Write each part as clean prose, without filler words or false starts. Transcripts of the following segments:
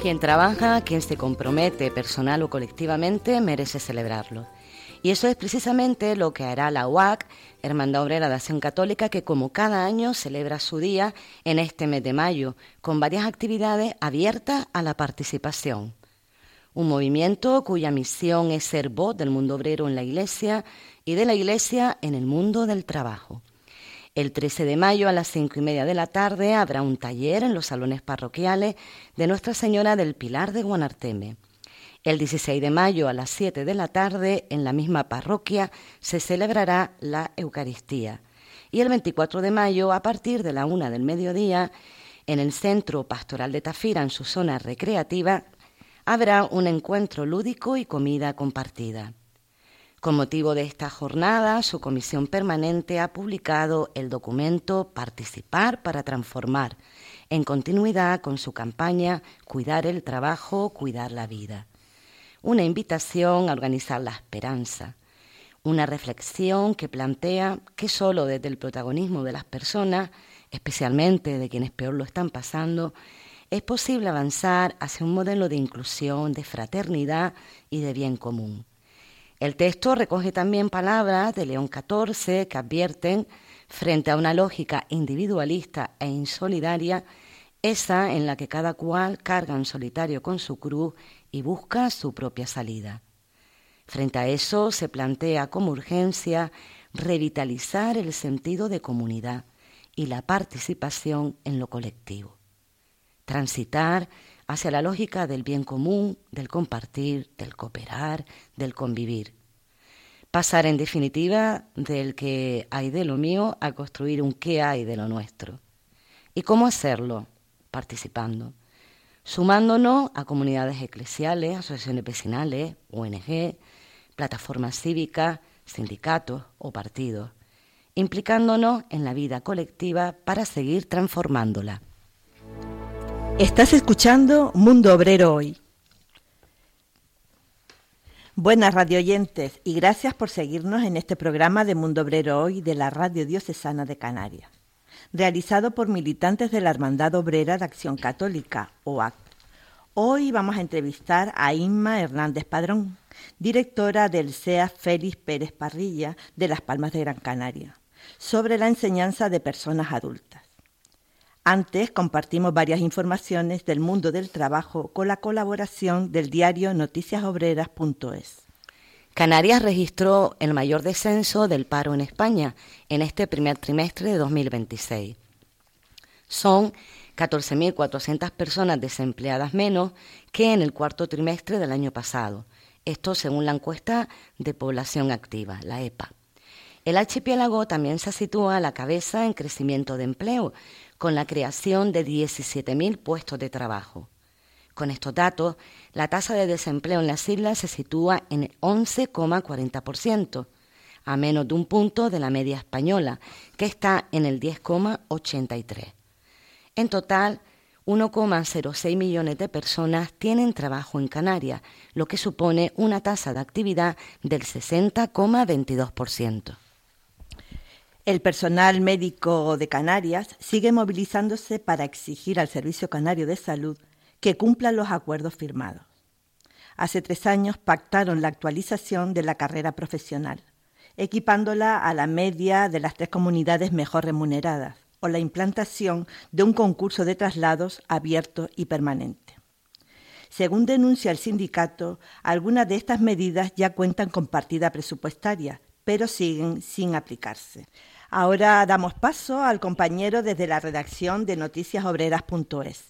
Quien trabaja, quien se compromete personal o colectivamente, merece celebrarlo. Y eso es precisamente lo que hará la UAC, Hermandad Obrera de Acción Católica, que como cada año celebra su día en este mes de mayo, con varias actividades abiertas a la participación. Un movimiento cuya misión es ser voz del mundo obrero en la Iglesia y de la Iglesia en el mundo del trabajo. El 13 de mayo a las 5:30 de la tarde habrá un taller en los salones parroquiales de Nuestra Señora del Pilar de Guanarteme. El 16 de mayo a las 7 de la tarde en la misma parroquia se celebrará la Eucaristía. Y el 24 de mayo a partir de la 1 del mediodía en el Centro Pastoral de Tafira, en su zona recreativa, habrá un encuentro lúdico y comida compartida. Con motivo de esta jornada, su comisión permanente ha publicado el documento Participar para Transformar, en continuidad con su campaña Cuidar el Trabajo, Cuidar la Vida. Una invitación a organizar la esperanza, una reflexión que plantea que solo desde el protagonismo de las personas, especialmente de quienes peor lo están pasando, es posible avanzar hacia un modelo de inclusión, de fraternidad y de bien común. El texto recoge también palabras de León XIV que advierten, frente a una lógica individualista e insolidaria, esa en la que cada cual carga en solitario con su cruz y busca su propia salida. Frente a eso se plantea como urgencia revitalizar el sentido de comunidad y la participación en lo colectivo. Transitar hacia la lógica del bien común, del compartir, del cooperar, del convivir. Pasar, en definitiva, del qué hay de lo mío a construir un qué hay de lo nuestro. ¿Y cómo hacerlo? Participando, sumándonos a comunidades eclesiales, asociaciones vecinales, ONG, plataformas cívicas, sindicatos o partidos, implicándonos en la vida colectiva para seguir transformándola. Estás escuchando Mundo Obrero Hoy. Buenas radioyentes y gracias por seguirnos en este programa de Mundo Obrero Hoy de la Radio Diocesana de Canarias, realizado por militantes de la Hermandad Obrera de Acción Católica, OAC. Hoy vamos a entrevistar a Inma Hernández Padrón, directora del CEA Félix Pérez Parrilla de Las Palmas de Gran Canaria, sobre la enseñanza de personas adultas. Antes compartimos varias informaciones del mundo del trabajo con la colaboración del diario noticiasobreras.es. Canarias registró el mayor descenso del paro en España en este primer trimestre de 2026. Son 14.400 personas desempleadas menos que en el cuarto trimestre del año pasado. Esto según la encuesta de población activa, la EPA. El archipiélago también se sitúa a la cabeza en crecimiento de empleo, con la creación de 17.000 puestos de trabajo. Con estos datos, la tasa de desempleo en las islas se sitúa en el 11,40%, a menos de un punto de la media española, que está en el 10,83%. En total, 1,06 millones de personas tienen trabajo en Canarias, lo que supone una tasa de actividad del 60,22%. El personal médico de Canarias sigue movilizándose para exigir al Servicio Canario de Salud que cumpla los acuerdos firmados. Hace 3 años pactaron la actualización de la carrera profesional, equipándola a la media de las 3 comunidades mejor remuneradas, o la implantación de un concurso de traslados abierto y permanente. Según denuncia el sindicato, algunas de estas medidas ya cuentan con partida presupuestaria, pero siguen sin aplicarse. Ahora damos paso al compañero desde la redacción de noticiasobreras.es.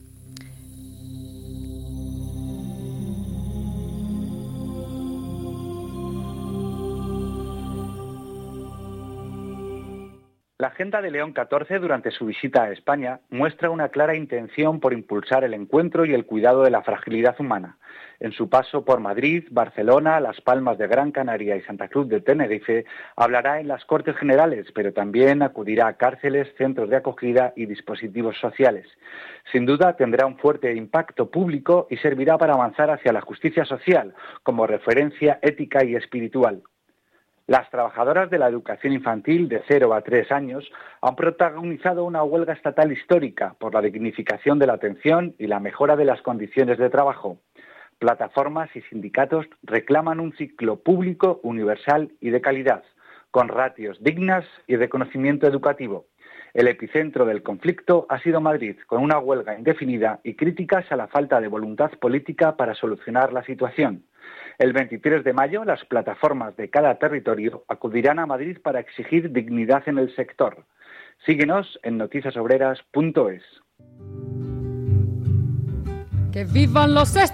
La agenda de León XIV durante su visita a España muestra una clara intención por impulsar el encuentro y el cuidado de la fragilidad humana. En su paso por Madrid, Barcelona, Las Palmas de Gran Canaria y Santa Cruz de Tenerife, hablará en las Cortes Generales, pero también acudirá a cárceles, centros de acogida y dispositivos sociales. Sin duda tendrá un fuerte impacto público y servirá para avanzar hacia la justicia social como referencia ética y espiritual. Las trabajadoras de la educación infantil de 0 a 3 años han protagonizado una huelga estatal histórica por la dignificación de la atención y la mejora de las condiciones de trabajo. Plataformas y sindicatos reclaman un ciclo público, universal y de calidad, con ratios dignas y reconocimiento educativo. El epicentro del conflicto ha sido Madrid, con una huelga indefinida y críticas a la falta de voluntad política para solucionar la situación. El 23 de mayo, las plataformas de cada territorio acudirán a Madrid para exigir dignidad en el sector. Síguenos en noticiasobreras.es. ¡Que vivan los